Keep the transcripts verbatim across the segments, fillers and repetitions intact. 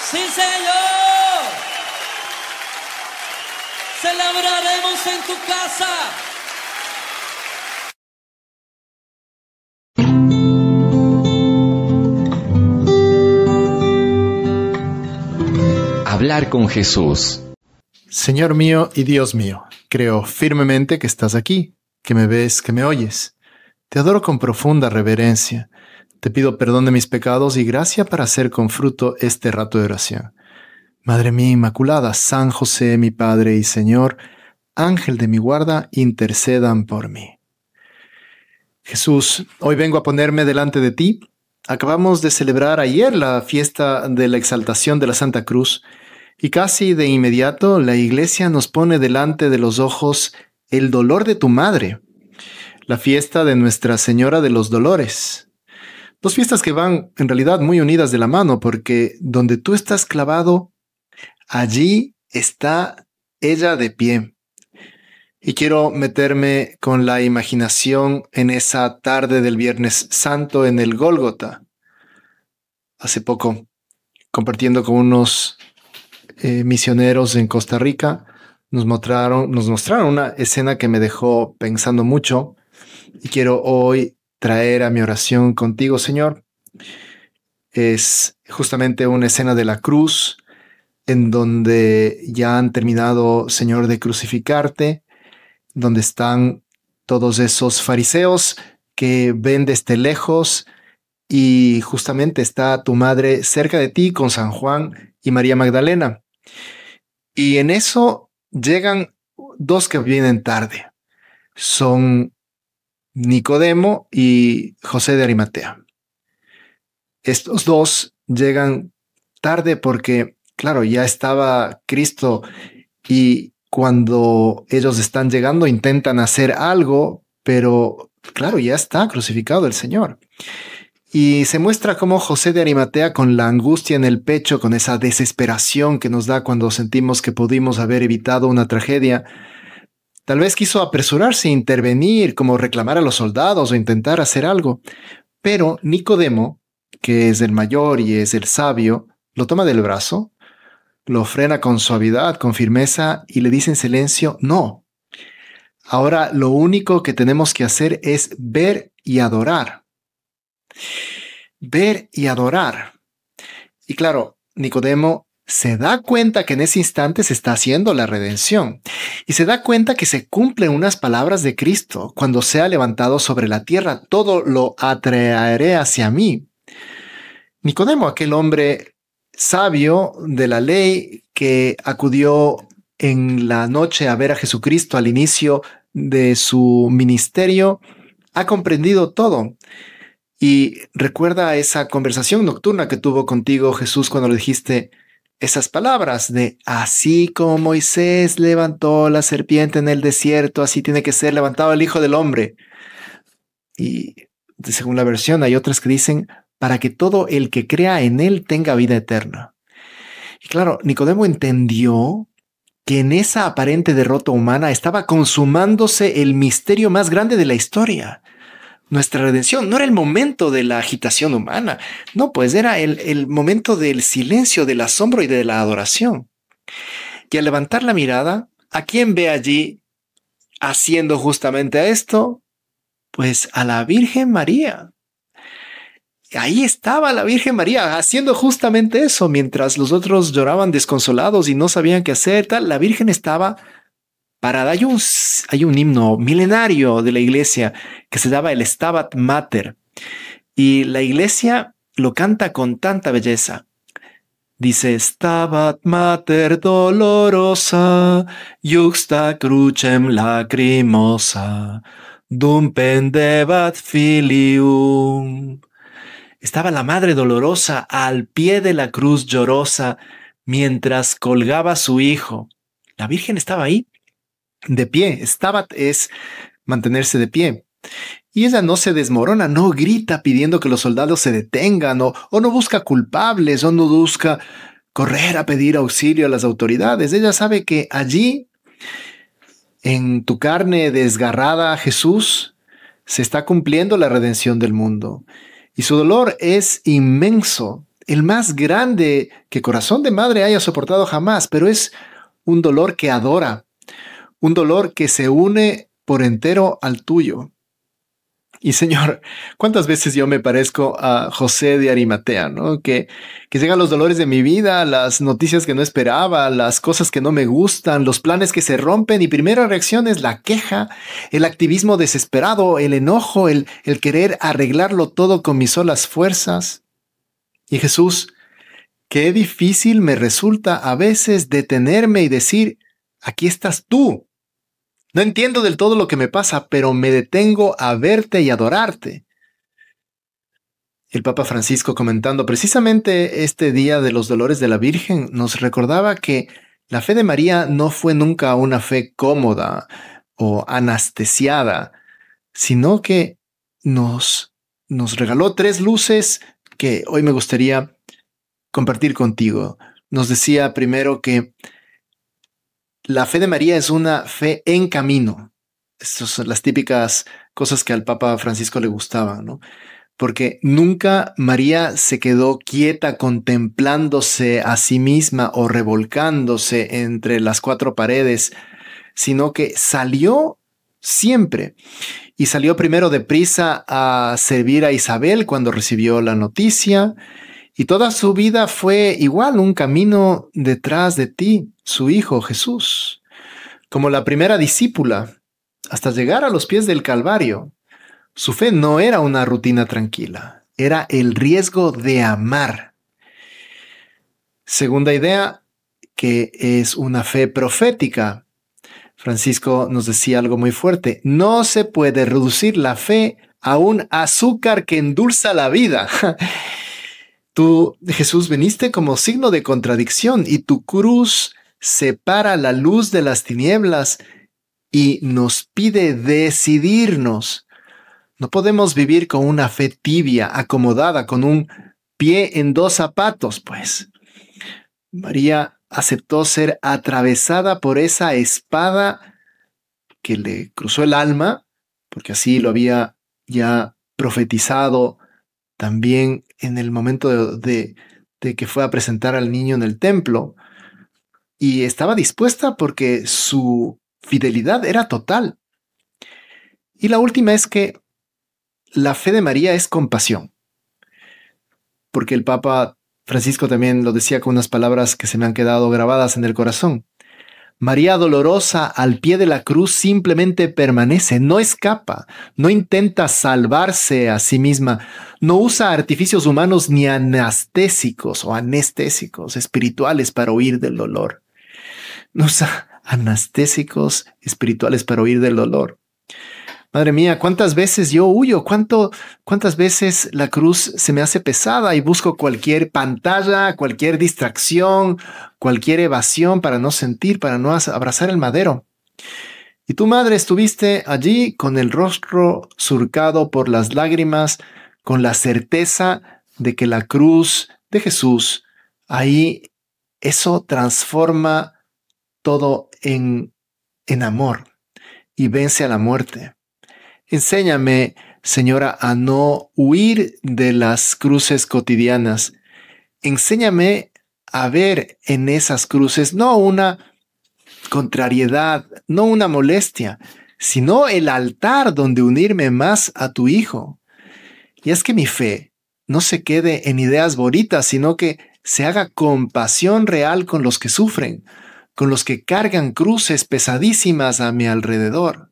Sí, Señor. Celebraremos en tu casa. Hablar con Jesús. Señor mío y Dios mío, creo firmemente que estás aquí, que me ves, que me oyes. Te adoro con profunda reverencia. Te pido perdón de mis pecados y gracia para hacer con fruto este rato de oración. Madre mía Inmaculada, San José, mi Padre y Señor, Ángel de mi guarda, intercedan por mí. Jesús, hoy vengo a ponerme delante de ti. Acabamos de celebrar ayer la fiesta de la exaltación de la Santa Cruz y casi de inmediato la Iglesia nos pone delante de los ojos el dolor de tu madre, la fiesta de Nuestra Señora de los Dolores. Dos fiestas que van en realidad muy unidas de la mano, porque donde tú estás clavado, allí está ella de pie. Y quiero meterme con la imaginación en esa tarde del Viernes Santo en el Gólgota. Hace poco, compartiendo con unos eh, misioneros en Costa Rica, nos mostraron, nos mostraron una escena que me dejó pensando mucho y quiero hoy traer a mi oración contigo, Señor. Es justamente una escena de la cruz en donde ya han terminado, Señor, de crucificarte, donde están todos esos fariseos que ven desde lejos y justamente está tu madre cerca de ti con San Juan y María Magdalena. Y en eso llegan dos que vienen tarde. Son Nicodemo y José de Arimatea. Estos dos llegan tarde porque, claro, ya estaba Cristo y cuando ellos están llegando intentan hacer algo, pero claro, ya está crucificado el Señor. Y se muestra cómo José de Arimatea, con la angustia en el pecho, con esa desesperación que nos da cuando sentimos que pudimos haber evitado una tragedia, tal vez quiso apresurarse a intervenir, como reclamar a los soldados o intentar hacer algo. Pero Nicodemo, que es el mayor y es el sabio, lo toma del brazo, lo frena con suavidad, con firmeza y le dice en silencio, no. Ahora lo único que tenemos que hacer es ver y adorar. Ver y adorar. Y claro, Nicodemo se da cuenta que en ese instante se está haciendo la redención y se da cuenta que se cumplen unas palabras de Cristo: cuando sea levantado sobre la tierra, todo lo atraeré hacia mí. Nicodemo, aquel hombre sabio de la ley que acudió en la noche a ver a Jesucristo al inicio de su ministerio, ha comprendido todo. Y recuerda esa conversación nocturna que tuvo contigo Jesús cuando le dijiste esas palabras de así como Moisés levantó la serpiente en el desierto, así tiene que ser levantado el Hijo del Hombre. Y según la versión hay otras que dicen para que todo el que crea en él tenga vida eterna. Y claro, Nicodemo entendió que en esa aparente derrota humana estaba consumándose el misterio más grande de la historia. Nuestra redención no era el momento de la agitación humana, no, pues era el, el momento del silencio, del asombro y de la adoración. Y al levantar la mirada, ¿a quién ve allí haciendo justamente esto? Pues a la Virgen María. Ahí estaba la Virgen María haciendo justamente eso, mientras los otros lloraban desconsolados y no sabían qué hacer, tal, la Virgen estaba parada. Hay un, hay un himno milenario de la iglesia que se llama el Stabat Mater y la iglesia lo canta con tanta belleza. Dice: Stabat Mater dolorosa, iuxta crucem lacrimosa, dum pendebat filium. Estaba la Madre Dolorosa al pie de la cruz llorosa mientras colgaba a su hijo. La Virgen estaba ahí, de pie. Stabat es mantenerse de pie. Y ella no se desmorona, no grita pidiendo que los soldados se detengan, o, o no busca culpables, o no busca correr a pedir auxilio a las autoridades. Ella sabe que allí, en tu carne desgarrada, Jesús, se está cumpliendo la redención del mundo. Y su dolor es inmenso. el más grande que corazón de madre haya soportado jamás, pero es un dolor que adora, un dolor que se une por entero al tuyo. Y Señor, ¿cuántas veces yo me parezco a José de Arimatea, ¿no? Que, que llegan los dolores de mi vida, las noticias que no esperaba, las cosas que no me gustan, los planes que se rompen y primera reacción es la queja, el activismo desesperado, el enojo, el, el querer arreglarlo todo con mis solas fuerzas. Y Jesús, qué difícil me resulta a veces detenerme y decir, aquí estás tú. No entiendo del todo lo que me pasa, pero me detengo a verte y adorarte. El Papa Francisco, comentando precisamente este día de los dolores de la Virgen, nos recordaba que la fe de María no fue nunca una fe cómoda o anestesiada, sino que nos, nos regaló tres luces que hoy me gustaría compartir contigo. Nos decía primero que la fe de María es una fe en camino. Estas son las típicas cosas que al Papa Francisco le gustaban, ¿no? Porque nunca María se quedó quieta contemplándose a sí misma o revolcándose entre las cuatro paredes, sino que salió siempre. Y salió primero deprisa a servir a Isabel cuando recibió la noticia. Y toda su vida fue igual un camino detrás de ti, su hijo Jesús, como la primera discípula, hasta llegar a los pies del Calvario. Su fe no era una rutina tranquila, era el riesgo de amar. Segunda idea, que es una fe profética. Francisco nos decía algo muy fuerte: no se puede reducir la fe a un azúcar que endulza la vida. Tú, Jesús, viniste como signo de contradicción y tu cruz separa la luz de las tinieblas y nos pide decidirnos. No podemos vivir con una fe tibia, acomodada, con un pie en dos zapatos, pues. María aceptó ser atravesada por esa espada que le cruzó el alma, porque así lo había ya profetizado también en el momento de, de, de que fue a presentar al niño en el templo, y estaba dispuesta porque su fidelidad era total. Y la última es que la fe de María es compasión, porque el Papa Francisco también lo decía con unas palabras que se me han quedado grabadas en el corazón. María dolorosa al pie de la cruz simplemente permanece, no escapa, no intenta salvarse a sí misma, no usa artificios humanos ni anestésicos o anestésicos espirituales para huir del dolor. No usa anestésicos espirituales para huir del dolor. Madre mía, ¿cuántas veces yo huyo? ¿Cuánto, ¿Cuántas veces la cruz se me hace pesada y busco cualquier pantalla, cualquier distracción, cualquier evasión para no sentir, para no abrazar el madero? Y tu madre estuviste allí con el rostro surcado por las lágrimas, con la certeza de que la cruz de Jesús, ahí eso transforma todo en, en amor y vence a la muerte. Enséñame, Señora, a no huir de las cruces cotidianas. Enséñame a ver en esas cruces no una contrariedad, no una molestia, sino el altar donde unirme más a tu Hijo. Y es que mi fe no se quede en ideas bonitas, sino que se haga compasión real con los que sufren, con los que cargan cruces pesadísimas a mi alrededor.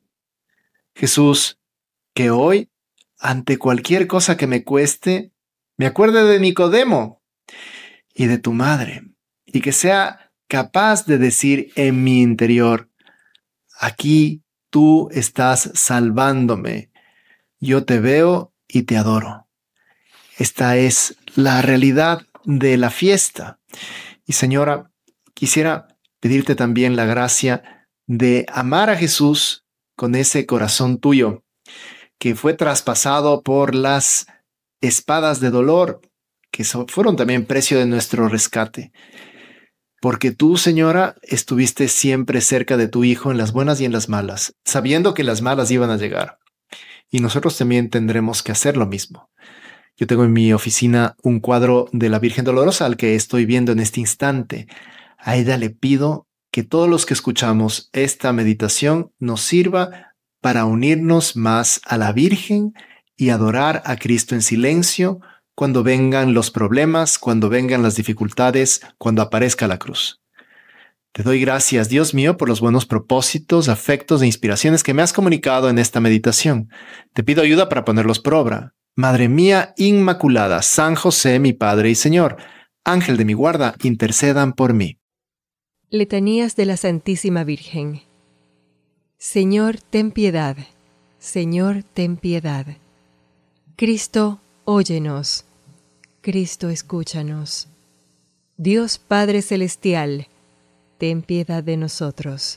Jesús, que hoy, ante cualquier cosa que me cueste, me acuerde de Nicodemo y de tu madre, y que sea capaz de decir en mi interior: aquí tú estás salvándome, yo te veo y te adoro. Esta es la realidad de la fiesta. Y Señora, quisiera pedirte también la gracia de amar a Jesús con ese corazón tuyo, que fue traspasado por las espadas de dolor, que fueron también precio de nuestro rescate. Porque tú, Señora, estuviste siempre cerca de tu Hijo en las buenas y en las malas, sabiendo que las malas iban a llegar. Y nosotros también tendremos que hacer lo mismo. Yo tengo en mi oficina un cuadro de la Virgen Dolorosa al que estoy viendo en este instante. A ella le pido que todos los que escuchamos esta meditación nos sirva para unirnos más a la Virgen y adorar a Cristo en silencio cuando vengan los problemas, cuando vengan las dificultades, cuando aparezca la cruz. Te doy gracias, Dios mío, por los buenos propósitos, afectos e inspiraciones que me has comunicado en esta meditación. Te pido ayuda para ponerlos por obra. Madre mía Inmaculada, San José, mi Padre y Señor, Ángel de mi guarda, intercedan por mí. Letanías de la Santísima Virgen. Señor, ten piedad. Señor, ten piedad. Cristo, óyenos. Cristo, escúchanos. Dios Padre Celestial, ten piedad de nosotros.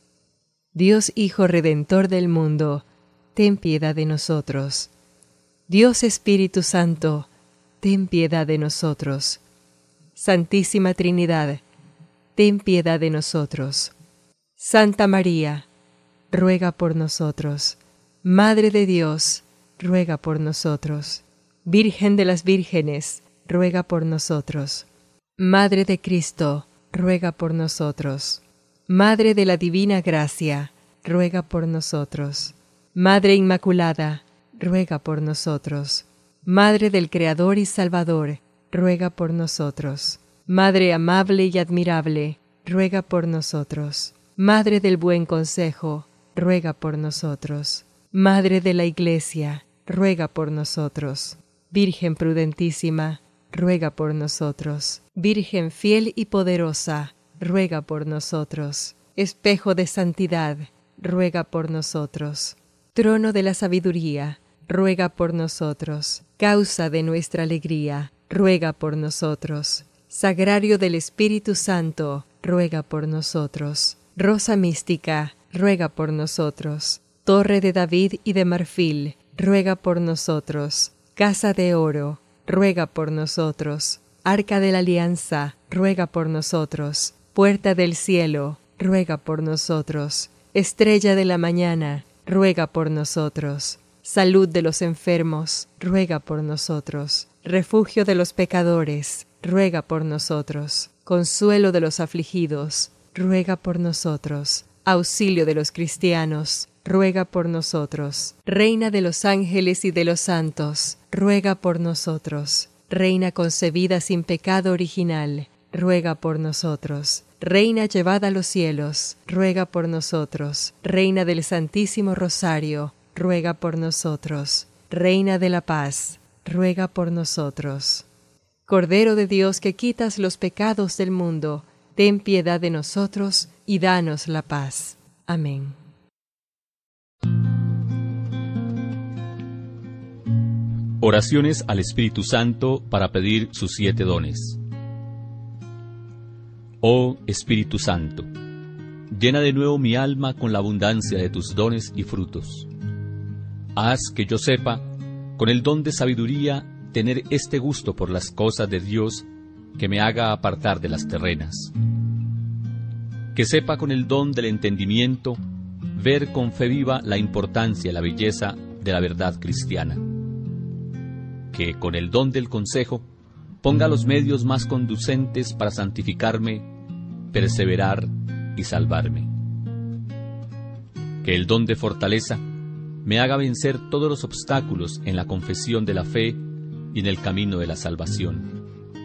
Dios Hijo Redentor del mundo, ten piedad de nosotros. Dios Espíritu Santo, ten piedad de nosotros. Santísima Trinidad, ten piedad de nosotros. Santa María, ruega por nosotros. Madre de Dios, ruega por nosotros. Virgen de las Vírgenes, ruega por nosotros. Madre de Cristo, ruega por nosotros. Madre de la Divina Gracia, ruega por nosotros. Madre Inmaculada, ruega por nosotros. Madre del Creador y Salvador, ruega por nosotros. Madre amable y admirable, ruega por nosotros. Madre del Buen Consejo, ruega por nosotros. Madre de la Iglesia, ruega por nosotros. Virgen prudentísima, ruega por nosotros. Virgen fiel y poderosa, ruega por nosotros. Espejo de santidad, ruega por nosotros. Trono de la sabiduría, ruega por nosotros. Causa de nuestra alegría, ruega por nosotros. Sagrario del Espíritu Santo, ruega por nosotros. Rosa mística, ruega por nosotros. Torre de David y de marfil, ruega por nosotros. Casa de oro, ruega por nosotros. Arca de la Alianza, ruega por nosotros. Puerta del cielo, ruega por nosotros. Estrella de la mañana, ruega por nosotros. Salud de los enfermos, ruega por nosotros. Refugio de los pecadores, ruega por nosotros. Consuelo de los afligidos, ruega por nosotros. Auxilio de los cristianos, ruega por nosotros. Reina de los ángeles y de los santos, ruega por nosotros. Reina concebida sin pecado original, ruega por nosotros. Reina llevada a los cielos, ruega por nosotros. Reina del Santísimo Rosario, ruega por nosotros. Reina de la paz, ruega por nosotros. Cordero de Dios que quitas los pecados del mundo, ten piedad de nosotros y danos la paz. Amén. Oraciones al Espíritu Santo para pedir sus siete dones. Oh Espíritu Santo, llena de nuevo mi alma con la abundancia de tus dones y frutos. Haz que yo sepa, con el don de sabiduría, tener este gusto por las cosas de Dios que me haga apartar de las terrenas. Que sepa con el don del entendimiento ver con fe viva la importancia y la belleza de la verdad cristiana. Que con el don del consejo ponga los medios más conducentes para santificarme, perseverar y salvarme. Que el don de fortaleza me haga vencer todos los obstáculos en la confesión de la fe y en el camino de la salvación.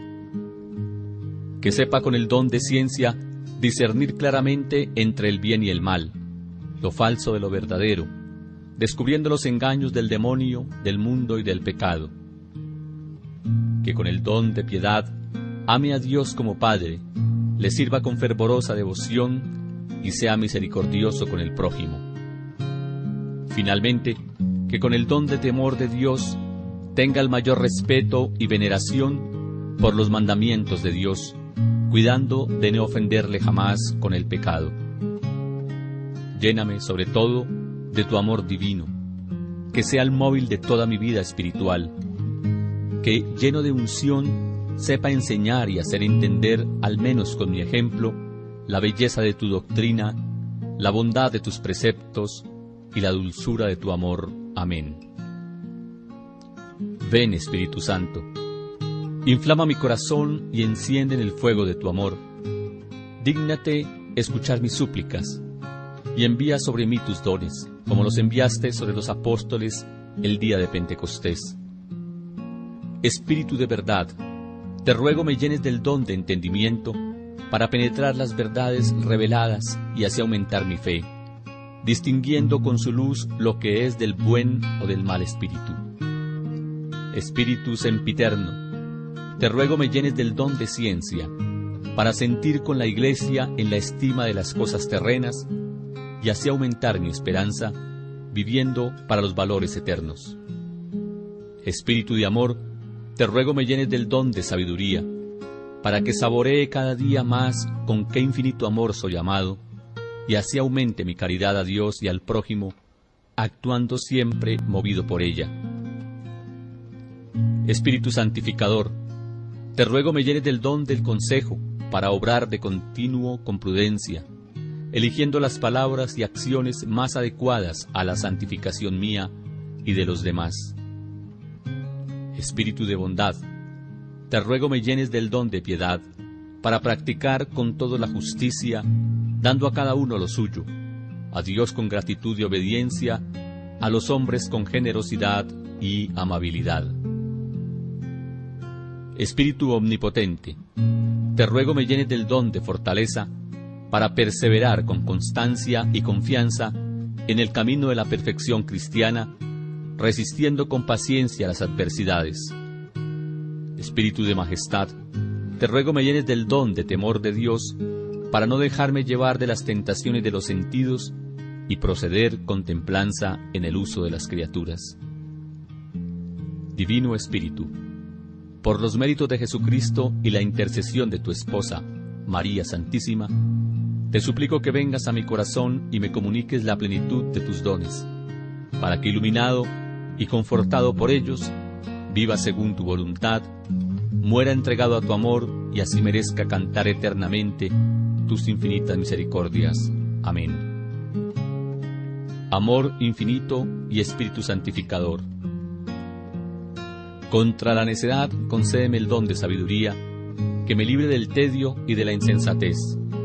Que sepa con el don de ciencia discernir claramente entre el bien y el mal, lo falso de lo verdadero, descubriendo los engaños del demonio, del mundo y del pecado. Que con el don de piedad ame a Dios como Padre, le sirva con fervorosa devoción y sea misericordioso con el prójimo. Finalmente, que con el don de temor de Dios tenga el mayor respeto y veneración por los mandamientos de Dios, cuidando de no ofenderle jamás con el pecado. Lléname, sobre todo, de tu amor divino, que sea el móvil de toda mi vida espiritual, que, lleno de unción, sepa enseñar y hacer entender, al menos con mi ejemplo, la belleza de tu doctrina, la bondad de tus preceptos y la dulzura de tu amor. Amén. Ven, Espíritu Santo, inflama mi corazón y enciende en el fuego de tu amor. Dígnate escuchar mis súplicas y envía sobre mí tus dones, como los enviaste sobre los apóstoles el día de Pentecostés. Espíritu de verdad, te ruego me llenes del don de entendimiento para penetrar las verdades reveladas y así aumentar mi fe, distinguiendo con su luz lo que es del buen o del mal espíritu. Espíritu sempiterno, te ruego me llenes del don de ciencia, para sentir con la Iglesia en la estima de las cosas terrenas y así aumentar mi esperanza, viviendo para los valores eternos. Espíritu de amor, te ruego me llenes del don de sabiduría, para que saboree cada día más con qué infinito amor soy amado, y así aumente mi caridad a Dios y al prójimo, actuando siempre movido por ella. Espíritu santificador, te ruego me llenes del don del consejo, para obrar de continuo con prudencia, eligiendo las palabras y acciones más adecuadas a la santificación mía y de los demás. Espíritu de bondad, te ruego me llenes del don de piedad, para practicar con todo la justicia, dando a cada uno lo suyo, a Dios con gratitud y obediencia, a los hombres con generosidad y amabilidad. Espíritu omnipotente, te ruego me llenes del don de fortaleza, para perseverar con constancia y confianza en el camino de la perfección cristiana, resistiendo con paciencia las adversidades. Espíritu de majestad, te ruego me llenes del don de temor de Dios, para no dejarme llevar de las tentaciones de los sentidos y proceder con templanza en el uso de las criaturas. Divino Espíritu, por los méritos de Jesucristo y la intercesión de tu esposa, María Santísima, te suplico que vengas a mi corazón y me comuniques la plenitud de tus dones, para que iluminado y confortado por ellos, viva según tu voluntad, muera entregado a tu amor y así merezca cantar eternamente tus infinitas misericordias. Amén. Amor infinito y Espíritu santificador, contra la necedad concédeme el don de sabiduría, que me libre del tedio y de la insensatez.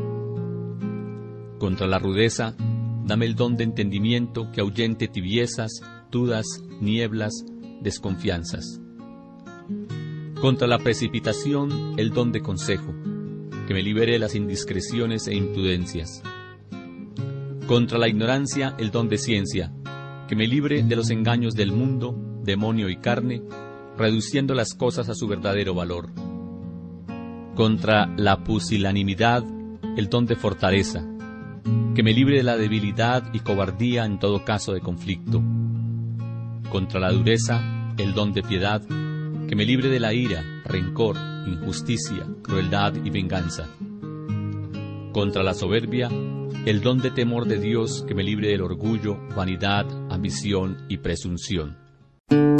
Contra la rudeza, dame el don de entendimiento que ahuyente tibiezas, dudas, nieblas, desconfianzas. Contra la precipitación, el don de consejo, que me libere de las indiscreciones e imprudencias. Contra la ignorancia, el don de ciencia, que me libre de los engaños del mundo, demonio y carne, reduciendo las cosas a su verdadero valor. Contra la pusilanimidad, el don de fortaleza, que me libre de la debilidad y cobardía en todo caso de conflicto. Contra la dureza, el don de piedad, que me libre de la ira, rencor, injusticia, crueldad y venganza. Contra la soberbia, el don de temor de Dios, que me libre del orgullo, vanidad, ambición y presunción.